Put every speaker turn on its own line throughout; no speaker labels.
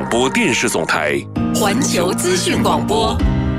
播电视总台
环球资讯广播。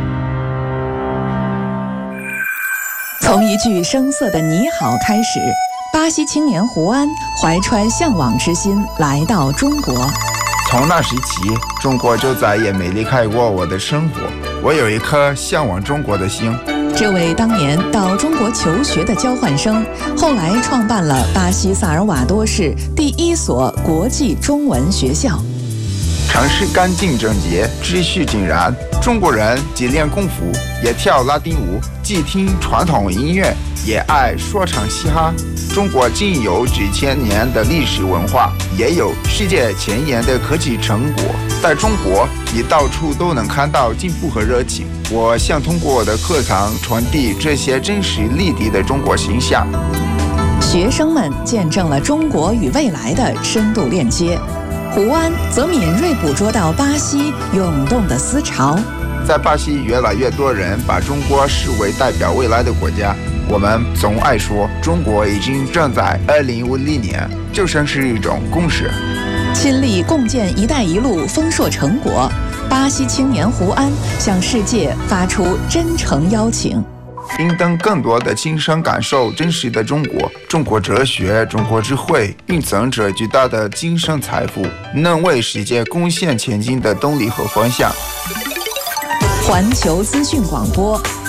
从一句生涩的你好开始，巴西青年胡安怀揣向往之心来到中国。
从那时起，中国就再也没离开过我的生活。我有一颗向往中国的心。
这位当年到中国求学的交换生，后来创办了巴西萨尔瓦多市第一所国际中文学校。
城市干净整洁，秩序井然。中国人既练功夫，也跳拉丁舞，既听传统音乐，也爱说唱嘻哈。中国既有几千年的历史文化，也有世界前沿的科技成果。在中国，你到处都能看到进步和热情。我想通过我的课堂传递这些真实立体的中国形象。
学生们见证了中国与未来的深度链接。胡安则敏锐捕捉到巴西涌动的思潮。
在巴西，越来越多人把中国视为代表未来的国家。我们总爱说中国已经正在2050年，就像是一种共识。
亲历共建“一带一路”丰硕成果，巴西青年胡安向世界发出真诚邀请。
应当更多的亲身感受真实的中国，中国哲学、中国智慧蕴藏着巨大的精神财富，能为世界贡献前进的动力和方向。
环球资讯广播